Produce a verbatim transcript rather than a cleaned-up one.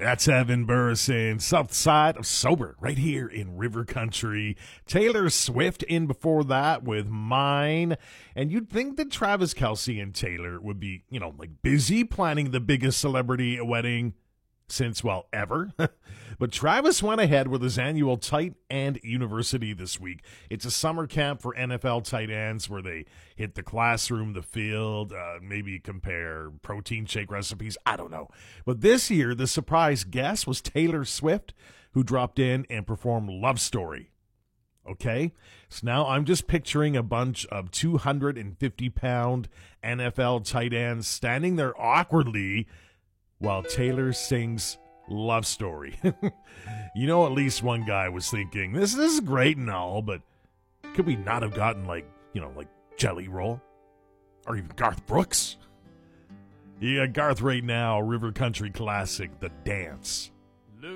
That's Evan Burr saying South Side of Sober right here in River Country. Taylor Swift in before that with Mine. And you'd think that Travis Kelce and Taylor would be, you know, like busy planning the biggest celebrity wedding since, well, ever. But Travis went ahead with his annual Tight End University this week. It's a summer camp for N F L tight ends where they hit the classroom, the field, uh, maybe compare protein shake recipes. I don't know. But this year, the surprise guest was Taylor Swift, who dropped in and performed Love Story. Okay? So now I'm just picturing a bunch of two hundred fifty pound N F L tight ends standing there awkwardly while Taylor sings Love Story. You know, at least one guy was thinking, this, this is great and all, but could we not have gotten, like, you know, like Jelly Roll? Or even Garth Brooks? Yeah, Garth right now, River Country classic, The Dance.